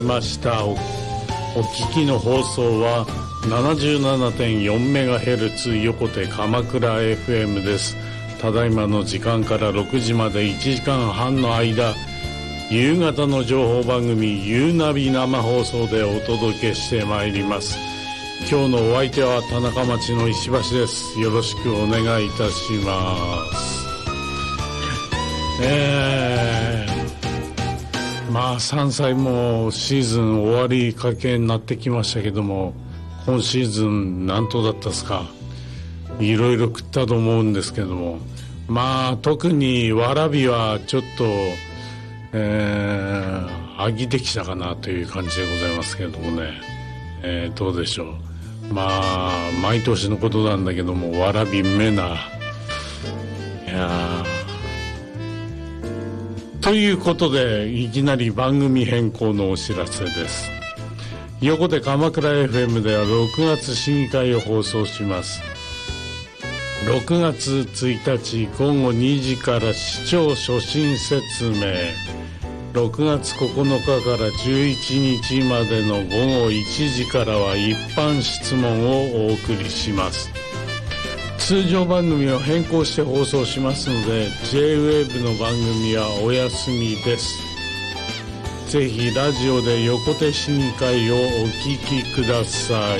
ましたお聞きの放送は 77.4MHz 横手鎌倉 FM です。ただいまの時間から6時まで1時間半の間、夕方の情報番組ゆうナビ生放送でお届けしてまいります。今日のお相手は田中町の石橋です。よろしくお願いいたします。まあ山菜もシーズン終わりかけになってきましたけども、今シーズン何頭だったですか。いろいろ食ったと思うんですけども、まあ特にわらびはちょっと飽きてきたかなという感じでございますけれどもね、どうでしょう。まあ毎年のことなんだけども、わらびうめな。いやということで、いきなり番組変更のお知らせです。横手鎌倉 FM では6月審議会を放送します。6月1日午後2時から市長所信説明、6月9日から11日までの午後1時からは一般質問をお送りします。通常番組を変更して放送しますので、 J-WAVE の番組はお休みです。ぜひラジオで横手市議会をお聞きください。